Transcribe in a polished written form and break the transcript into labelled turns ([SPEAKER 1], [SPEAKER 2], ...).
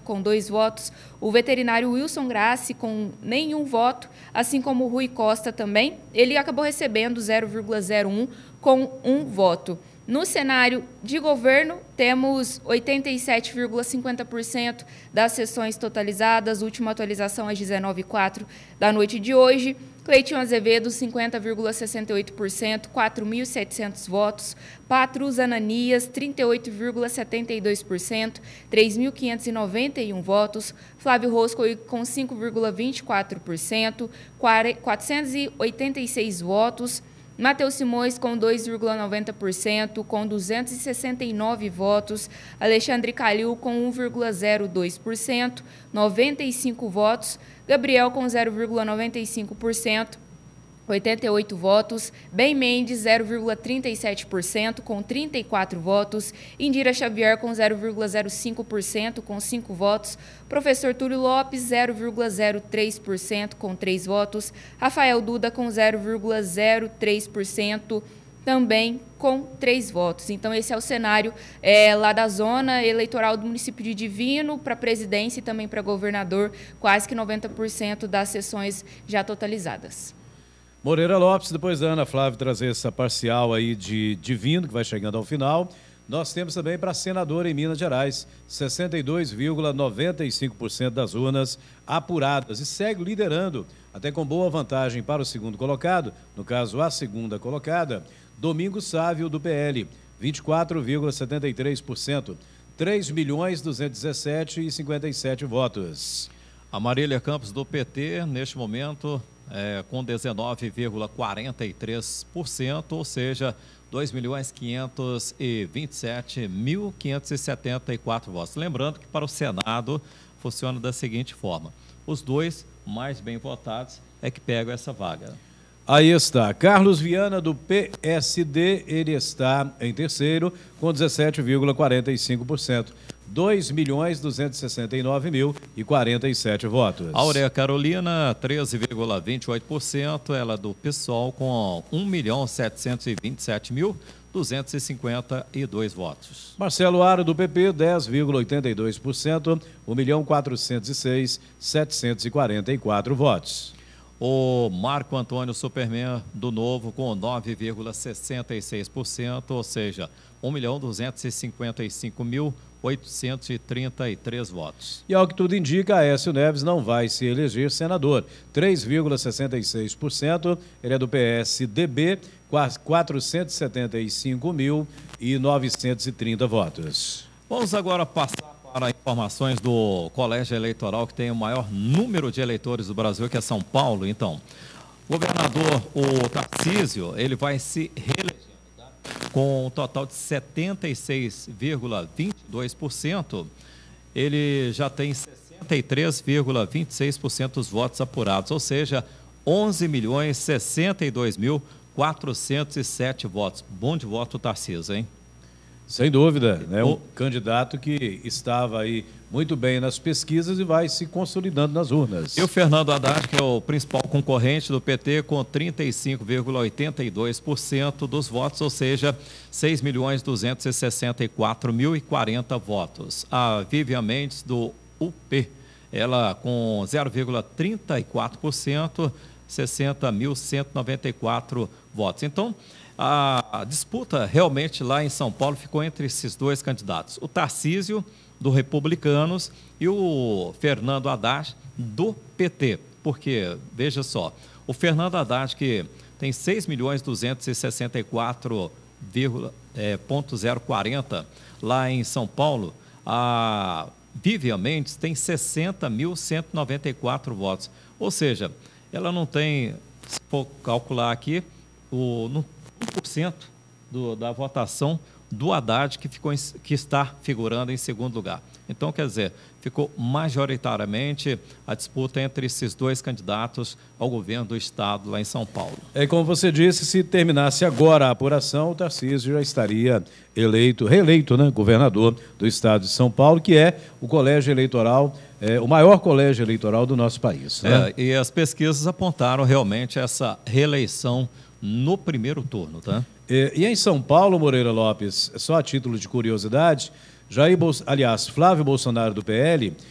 [SPEAKER 1] com 2 votos. O veterinário Wilson Grassi, com nenhum voto, assim como o Rui Costa também. Ele acabou recebendo 0,01 com 1 voto. No cenário de governo, temos 87,50% das sessões totalizadas. Última atualização às 19h04 da noite de hoje. Cleitinho Azevedo, 50,68%, 4.700 votos. Patrus Ananias, 38,72%, 3.591 votos. Flávio Rosco, com 5,24%, 486 votos. Matheus Simões, com 2,90%, com 269 votos. Alexandre Calil, com 1,02%, 95 votos. Gabriel, com 0,95%, 88 votos. Bem Mendes, 0,37%, com 34 votos. Indira Xavier, com 0,05%, com 5 votos. Professor Túlio Lopes, 0,03%, com 3 votos. Rafael Duda, com 0,03%, também com 3 votos. Então, esse é o cenário lá da zona eleitoral do município de Divino, para presidência e também para governador, quase que 90% das sessões já totalizadas.
[SPEAKER 2] Moreira Lopes, depois da Ana Flávia trazer essa parcial aí de Divino, que vai chegando ao final, nós temos também para senador em Minas Gerais, 62,95% das urnas apuradas e segue liderando, até com boa vantagem para o segundo colocado, no caso a segunda colocada, Domingos Sávio do PL, 24,73%, 3.217.057 votos.
[SPEAKER 3] A Marília Campos do PT, neste momento, com 19,43%, ou seja, 2.527.574 votos. Lembrando que para o Senado funciona da seguinte forma: os 2 mais bem votados é que pegam essa vaga.
[SPEAKER 2] Aí está, Carlos Viana do PSD, ele está em terceiro com 17,45%. 2.269.047 votos.
[SPEAKER 3] Áurea Carolina, 13,28%, ela do PSOL com 1.727.252 votos.
[SPEAKER 2] Marcelo Aro do PP, 10,82%, 1.406.744 votos.
[SPEAKER 3] O Marco Antônio Superman do Novo com 9,66%, ou seja, 1.255.833 votos.
[SPEAKER 2] E ao que tudo indica, Aécio Neves não vai se eleger senador. 3,66%, ele é do PSDB, 475.930 votos.
[SPEAKER 3] Vamos agora passar para informações do Colégio Eleitoral, que tem o maior número de eleitores do Brasil, que é São Paulo. Então, o governador, o Tarcísio, ele vai se reeleger, tá? Com um total de 76,22%. Ele já tem 63,26% dos votos apurados, ou seja, 11.062.407 votos. Bom de voto, Tarcísio, hein?
[SPEAKER 2] Sem dúvida, né? Um candidato que estava aí muito bem nas pesquisas e vai se consolidando nas urnas.
[SPEAKER 3] E o Fernando Haddad, que é o principal concorrente do PT, com 35,82% dos votos, ou seja, 6.264.040 votos. A Vivian Mendes, do UP, ela com 0,34%, 60.194 votos. Então, a disputa realmente lá em São Paulo ficou entre esses 2 candidatos, o Tarcísio, do Republicanos, e o Fernando Haddad, do PT. Porque, veja só, o Fernando Haddad, que tem 6.264,040 lá em São Paulo, a Vivian Mendes tem 60.194 votos. Ou seja, ela não tem, se for calcular aqui, no 1% da votação do Haddad, que está figurando em segundo lugar. Então, quer dizer, ficou majoritariamente a disputa entre esses 2 candidatos ao governo do estado lá em São Paulo.
[SPEAKER 2] É como você disse, se terminasse agora a apuração, o Tarcísio já estaria reeleito, né, governador do estado de São Paulo, que é o colégio eleitoral, o maior colégio eleitoral do nosso país, né?
[SPEAKER 3] E as pesquisas apontaram realmente essa reeleição no primeiro turno, tá?
[SPEAKER 2] E em São Paulo, Moreira Lopes, só a título de curiosidade, Flávio Bolsonaro do PL,